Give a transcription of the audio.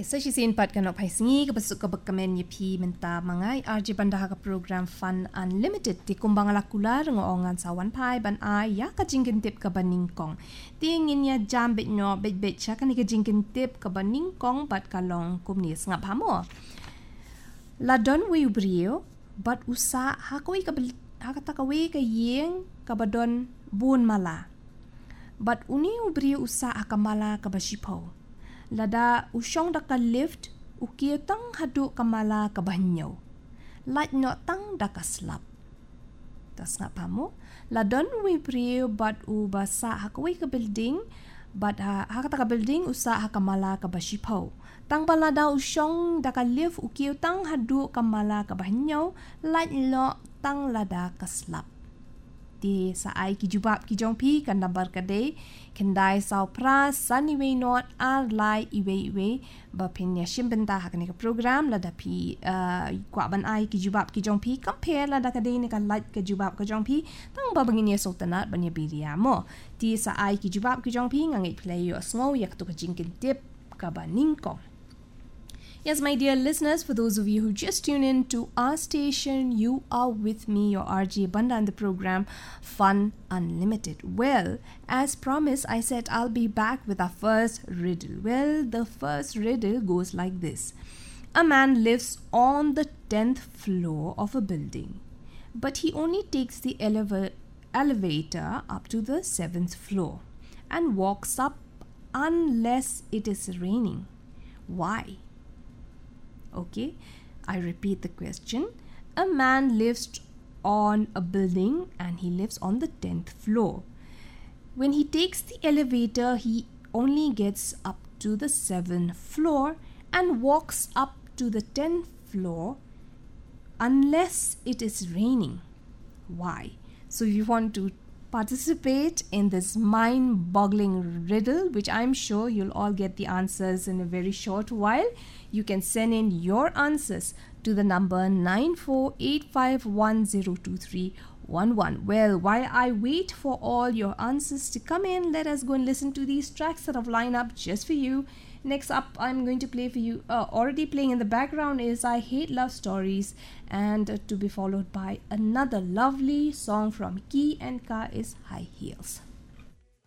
Sa sisin pat kanok paisingi kabasuk kabakamen yepi menta mangai RJ Bandaha ka program Fun Unlimited ti kumbang alakular ngoongan sa wan pai ban ay ya ka jingkintip ka baningkong. Tingin niya jambit nyo bet siya kan ka jingkintip ka baningkong bat kalong kumnis nga pamo. Ladon wi brio bat usa hakoi ka hakatakawi ka yeng kabadon bun mala. Bat uni brio usa akamala ka basipaw. Lada usyong da ka lift, ukiyo tang hadu kamala kabanyaw. Lat no tang da ka slap. Tas nga pa mo, ladon wi priyo bat u basa hakaway ka building, bat hakata ka building usa hakamala kabasipaw. Tang balada usyong da ka lift, ukiyo tang hadu kamala kabanyaw, lat no tang lada ka slap. Di sa ay kijubab kijong pi kan nabar kadai kendai sau pra saniwe not arlai iwe ba pinya shimbenta hakani ka program lada pi kwa ban ay kijubab kijong pi compare lada kadai ni kan like kijubab kijong pi tang ba bangin ya sultanat banya biria mo di sa ay kijubab kijong pi ngangai play yo sngo yak to ka jingkin tip ka baningko. Yes, my dear listeners, for those of you who just tune in to our station, you are with me, your RJ Banda, and the program Fun Unlimited. Well, as promised, I said I'll be back with our first riddle. Well, the first riddle goes like this. A man lives on the 10th floor of a building, but he only takes the elevator up to the 7th floor and walks up unless it is raining. Why? Okay, I repeat the question. A man lives on a building and he lives on the 10th floor. When he takes the elevator, he only gets up to the 7th floor and walks up to the 10th floor unless it is raining. Why? So if you want to participate in this mind-boggling riddle, which I'm sure you'll all get the answers in a very short while, you can send in your answers to the number 9485102311. Well, while I wait for all your answers to come in, let us go and listen to these tracks that have lined up just for you. Next up, I'm going to play for you, already playing in the background is I Hate Love Stories, and to be followed by another lovely song from Key and Ka is High Heels.